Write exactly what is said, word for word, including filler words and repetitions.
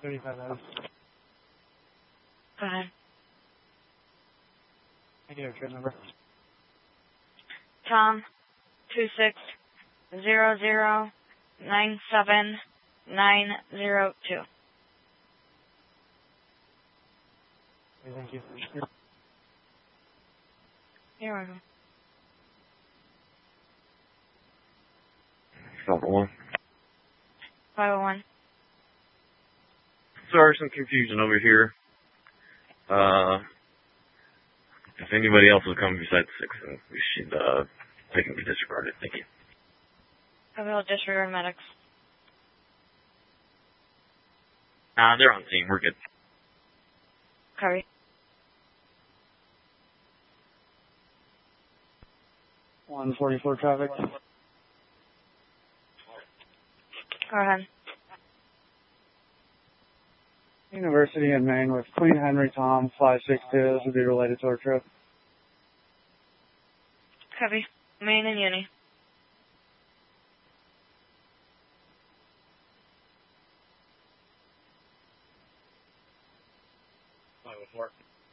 thirty-five minutes. Go ahead. I need your trip number. Tom, two six zero zero nine seven nine zero two. Thank you. You're welcome. five oh one. five oh one. Sorry, some confusion over here. Uh, if anybody else will come besides six, then we should, uh, take them to disregard it. Thank you. I will disregard medics. Nah, they're on scene. We're good. Copy. one forty-four traffic. Go ahead. University in Maine with Queen Henry Tom five six two. This would be related to our trip. Copy. Main and Uni. five oh four.